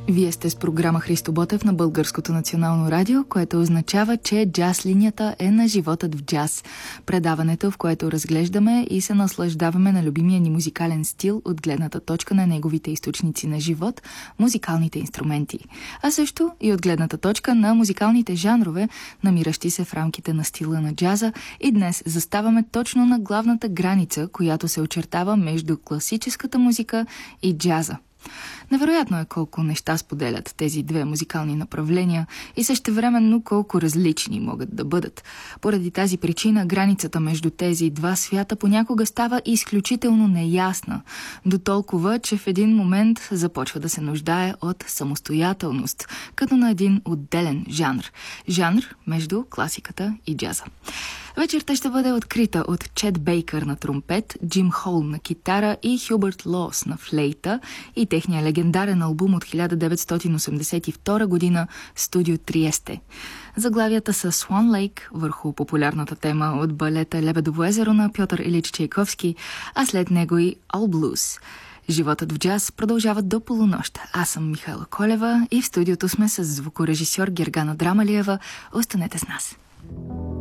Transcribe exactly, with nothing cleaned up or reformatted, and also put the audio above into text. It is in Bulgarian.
Вие сте с програма Христо Ботев на Българското национално радио, което означава, че джаз линията е на животът в джаз. Предаването, в което разглеждаме и се наслаждаваме на любимия ни музикален стил от гледната точка на неговите източници на живот, музикалните инструменти. А също и от гледната точка на музикалните жанрове, намиращи се в рамките на стила на джаза. И днес заставаме точно на главната граница, която се очертава между класическата музика и джаза. Невероятно е колко неща споделят тези две музикални направления и същевременно колко различни могат да бъдат. Поради тази причина границата между тези два свята понякога става изключително неясна, до толкова, че в един момент започва да се нуждае от самостоятелност, като на един отделен жанр. Жанр между класиката и джаза. Вечерта ще бъде открита от Чет Бейкър на тромпет, Джим Холл на китара и Хюбърт Лоус на флейта и техния легендарен албум от хиляда деветстотин осемдесет и втора година «Студио Триесте». Заглавията са Swan Lake върху популярната тема от балета Лебедово езеро на Пьотър Илич Чайковски, а след него и All Blues. Животът в джаз продължава до полунощ. Аз съм Михайла Колева и в студиото сме с звукорежисьор Гергана Драмалиева. Останете с нас.